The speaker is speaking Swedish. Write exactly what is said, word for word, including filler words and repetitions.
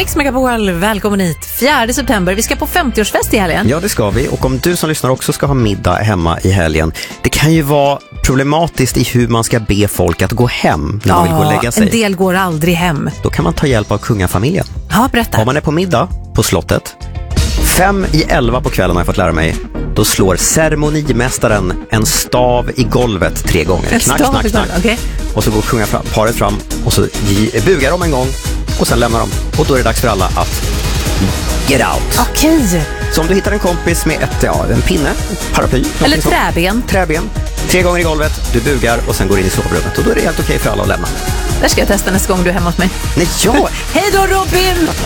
Mix Megapol, välkommen hit. fjärde september, vi ska på femtioårsfest i helgen. Ja, det ska vi. Och om du som lyssnar också ska ha middag hemma i helgen, det kan ju vara problematiskt i hur man ska be folk att gå hem när man ja, vill gå och lägga sig. En del går aldrig hem. Då kan man ta hjälp av kungafamiljen. Ja, berätta. Om man är på middag på slottet, fem i elva på kvällen har jag fått lära mig, då slår ceremonimästaren en stav i golvet tre gånger. En knack, stav knack, i knack. golvet, okej. Och så går kungaparet fram och så bugar de en gång och sen lämnar de. Och då är det dags för alla att get out. Okej. Så om du hittar en kompis med ett, ja, en pinne, ett paraply. Eller sånt. träben. Träben. Tre gånger i golvet, du bugar och sen går in i sovrummet. Och då är det helt okej för alla att lämna. Där ska jag testa nästa gång du är hemma hos mig. Nej, ja! Hej då, Robin!